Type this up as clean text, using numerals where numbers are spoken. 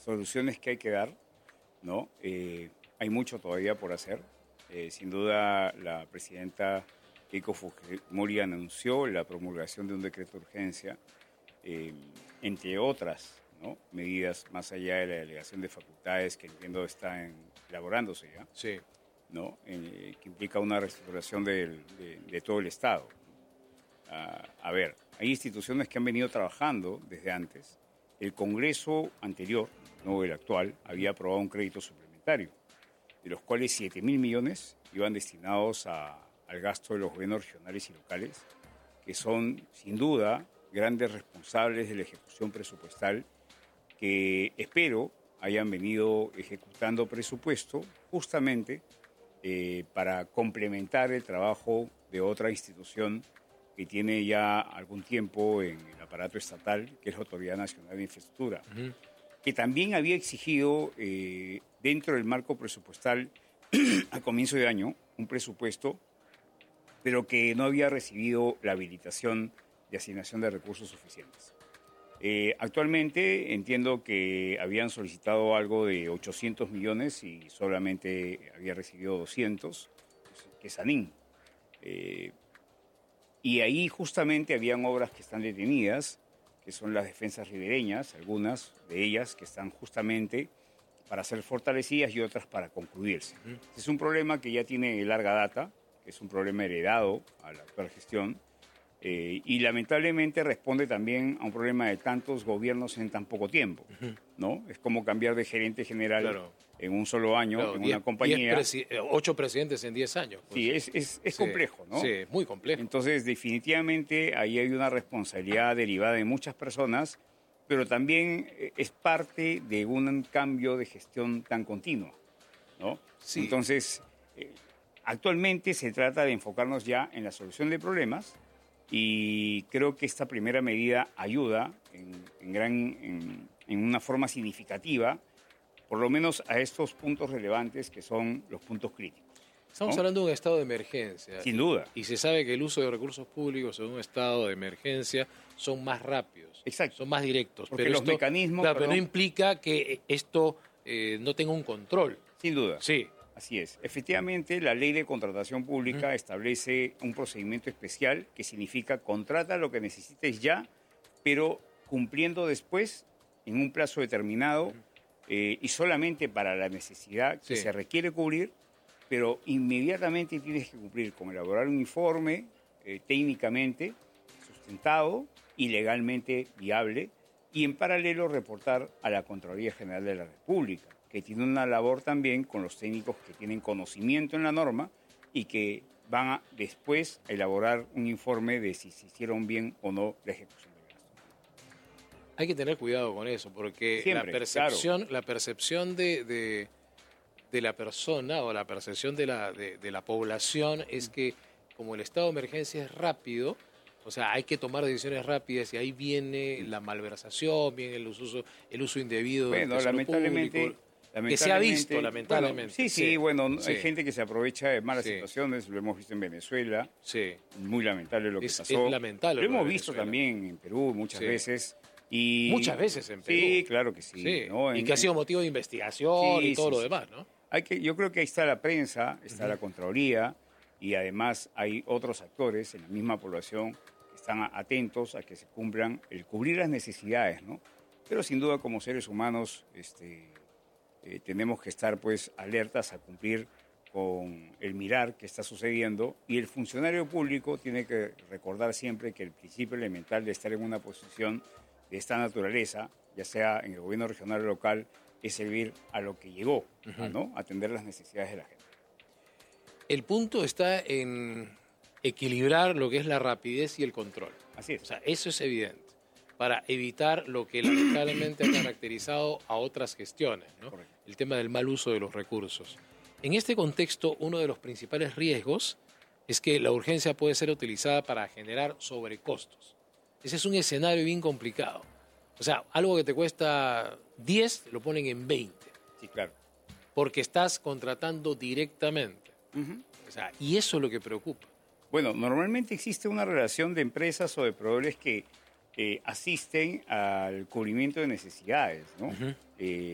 soluciones que hay que dar, ¿no? Hay mucho todavía por hacer. Sin duda, la presidenta Keiko Fujimori anunció la promulgación de un decreto de urgencia, entre otras, ¿no?, medidas más allá de la delegación de facultades que entiendo está elaborándose ya, Sí. ¿no? Que implica una reestructuración de todo el Estado. A ver, hay instituciones que han venido trabajando desde antes. El Congreso anterior, no el actual, había aprobado un crédito suplementario, de los cuales 7.000 millones iban destinados al gasto de los gobiernos regionales y locales, que son, sin duda, grandes responsables de la ejecución presupuestal, que espero hayan venido ejecutando presupuesto justamente para complementar el trabajo de otra institución que tiene ya algún tiempo en el aparato estatal, que es la Autoridad Nacional de Infraestructura, que también había exigido dentro del marco presupuestal a comienzo de año un presupuesto, pero que no había recibido la habilitación de asignación de recursos suficientes. Actualmente entiendo que habían solicitado algo de 800 millones y solamente había recibido 200, que es ANIN. Y ahí justamente habían obras que están detenidas, que son las defensas ribereñas, algunas de ellas que están justamente para ser fortalecidas y otras para concluirse. Es un problema que ya tiene larga data, que es un problema heredado a la actual gestión, y lamentablemente responde también a un problema de tantos gobiernos en tan poco tiempo, ¿no? Es como cambiar de gerente general, claro, en un solo año, claro, en una compañía. 8 presidentes en 10 años. Pues. Sí, es complejo, ¿no? Sí, muy complejo. Entonces, definitivamente, ahí hay una responsabilidad derivada de muchas personas, pero también es parte de un cambio de gestión tan continua, ¿no? Sí. Entonces, actualmente se trata de enfocarnos ya en la solución de problemas, y creo que esta primera medida ayuda en una forma significativa, por lo menos a estos puntos relevantes que son los puntos críticos. Estamos hablando de un estado de emergencia. Sin duda. Y se sabe que el uso de recursos públicos en un estado de emergencia son más rápidos. Exacto. Son más directos. Porque los mecanismos... Claro, pero no implica que esto no tenga un control. Sin duda. Sí. Así es. Efectivamente, la ley de contratación pública establece un procedimiento especial que significa contrata lo que necesites ya, pero cumpliendo después en un plazo determinado y solamente para la necesidad que se requiere cubrir, pero inmediatamente tienes que cumplir con elaborar un informe técnicamente sustentado y legalmente viable, y en paralelo reportar a la Contraloría General de la República, que tiene una labor también con los técnicos que tienen conocimiento en la norma y que van después a elaborar un informe de si se hicieron bien o no la ejecución del gasto. Hay que tener cuidado con eso, porque siempre, la percepción de la persona o la percepción de la población es que como el estado de emergencia es rápido, o sea, hay que tomar decisiones rápidas y ahí viene la malversación, viene el uso indebido del tesoro público. Que se ha visto, lamentablemente. Bueno, hay gente que se aprovecha de malas situaciones, lo hemos visto en Venezuela, muy lamentable lo que pasó. Es lamentable. Lo hemos visto también en Perú muchas veces. Muchas veces en Perú. Sí, claro que sí. ¿no? Y que ha sido motivo de investigación y todo lo demás, ¿no? Yo creo que ahí está la prensa, está la Contraloría, y además hay otros actores en la misma población que están atentos a que se cumplan, el cubrir las necesidades, ¿no? Pero sin duda como seres humanos tenemos que estar pues alertas a cumplir con el mirar qué está sucediendo, y el funcionario público tiene que recordar siempre que el principio elemental de estar en una posición de esta naturaleza, ya sea en el gobierno regional o local, es servir a lo que llegó, ¿no? Atender las necesidades de la gente. El punto está en equilibrar lo que es la rapidez y el control. Así es. O sea, eso es evidente, para evitar lo que lamentablemente ha caracterizado a otras gestiones, ¿no? Correcto. El tema del mal uso de los recursos. En este contexto, uno de los principales riesgos es que la urgencia puede ser utilizada para generar sobrecostos. Ese es un escenario bien complicado. O sea, algo que te cuesta 10, lo ponen en 20. Sí, claro. Porque estás contratando directamente. O sea, y eso es lo que preocupa. Bueno, normalmente existe una relación de empresas o de proveedores que asisten al cubrimiento de necesidades, ¿no?